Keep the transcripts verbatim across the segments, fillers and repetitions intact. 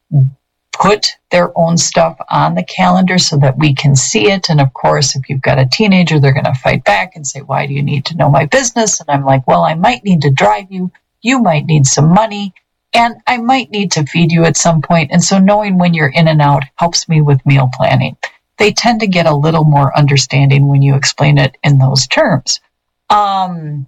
put their own stuff on the calendar so that we can see it. And of course, if you've got a teenager, they're going to fight back and say, why do you need to know my business? And I'm like, well, I might need to drive you. You might need some money. And I might need to feed you at some point. And so knowing when you're in and out helps me with meal planning. They tend to get a little more understanding when you explain it in those terms. Um,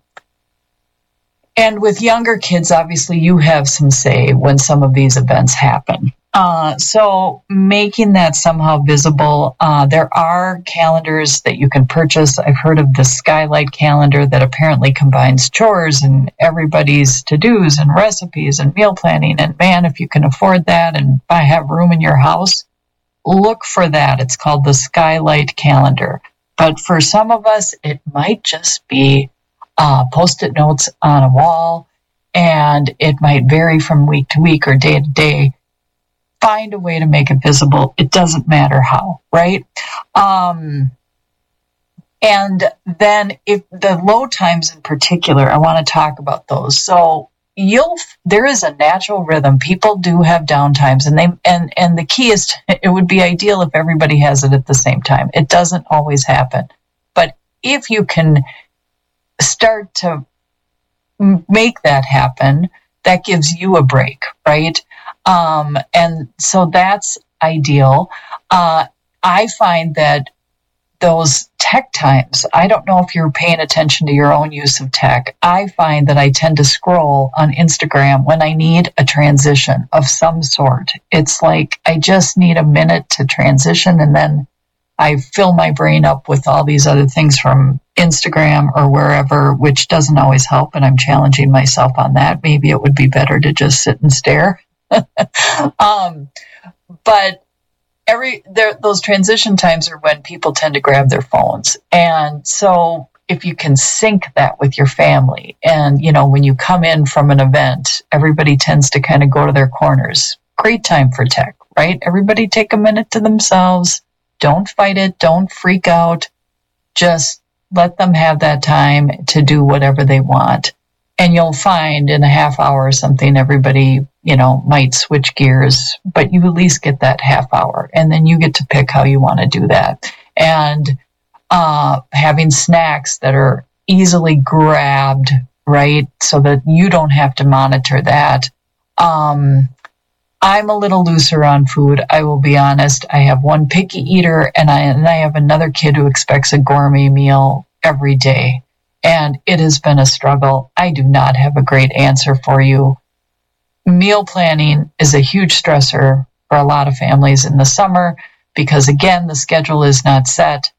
and with younger kids, obviously, you have some say when some of these events happen. Uh, so making that somehow visible, uh, there are calendars that you can purchase. I've heard of the Skylight calendar that apparently combines chores and everybody's to-dos and recipes and meal planning. And man, if you can afford that and have room in your house, look for that. It's called the Skylight calendar. But for some of us, it might just be uh, Post-it notes on a wall, and it might vary from week to week or day to day. Find a way to make it visible. It doesn't matter how, right? Um, and then if the low times in particular, I want to talk about those. So you'll, there is a natural rhythm. People do have downtimes, and they, and, and the key is to, it would be ideal if everybody has it at the same time. It doesn't always happen. But if you can start to make that happen, that gives you a break, right? Um, and so that's ideal. Uh, I find that those tech times, I don't know if you're paying attention to your own use of tech. I find that I tend to scroll on Instagram when I need a transition of some sort. It's like I just need a minute to transition, and then I fill my brain up with all these other things from Instagram or wherever, which doesn't always help. And I'm challenging myself on that. Maybe it would be better to just sit and stare. um, but every there, those transition times are when people tend to grab their phones. And so if you can sync that with your family, and, you know, when you come in from an event, everybody tends to kind of go to their corners. Great time for tech, right? Everybody take a minute to themselves. Don't fight it. Don't freak out. Just let them have that time to do whatever they want. And you'll find in a half hour or something, everybody, you know, might switch gears, but you at least get that half hour. And then you get to pick how you want to do that. And uh, having snacks that are easily grabbed, right? So that you don't have to monitor that. Um, I'm a little looser on food. I will be honest. I have one picky eater, and I and I have another kid who expects a gourmet meal every day. And it has been a struggle. I do not have a great answer for you. Meal planning is a huge stressor for a lot of families in the summer because, again, the schedule is not set.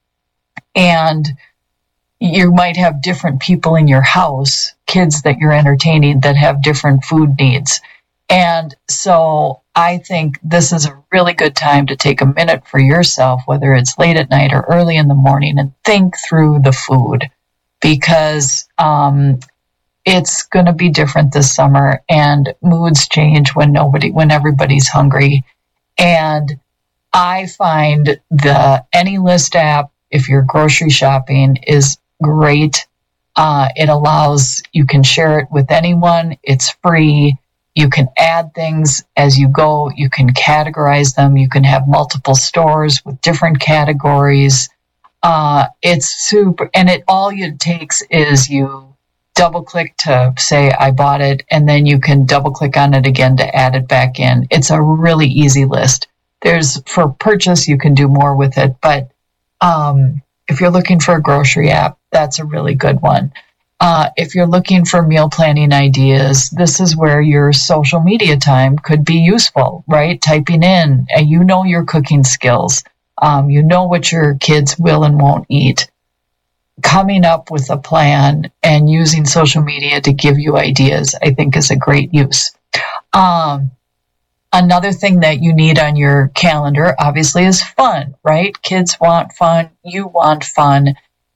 And you might have different people in your house, kids that you're entertaining, that have different food needs. And so I think this is a really good time to take a minute for yourself, whether it's late at night or early in the morning, and think through the food, because um, it's going to be different this summer, and moods change when nobody, when everybody's hungry. And I find the AnyList app, if you're grocery shopping, is great. Uh, it allows, you can share it with anyone. It's free. You can add things as you go. You can categorize them. You can have multiple stores with different categories. Uh, it's super, and it all it takes is you double click to say, I bought it, and then you can double click on it again to add it back in. It's a really easy list. There's, for purchase, you can do more with it, but um, if you're looking for a grocery app, that's a really good one. Uh, if you're looking for meal planning ideas, this is where your social media time could be useful, right? Typing in, and you know your cooking skills. Um, you know what your kids will and won't eat. Coming up with a plan and using social media to give you ideas, I think, is a great use. Um, another thing that you need on your calendar, obviously, is fun, right? Kids want fun. You want fun.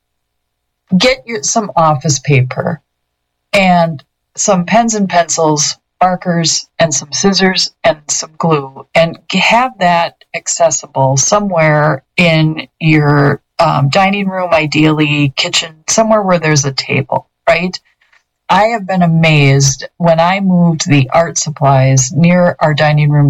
Get your, some office paper and some pens and pencils, markers, and some scissors and some glue, and have that accessible somewhere in your um, dining room, ideally kitchen, somewhere where there's a table, right? I have been amazed when I moved the art supplies near our dining room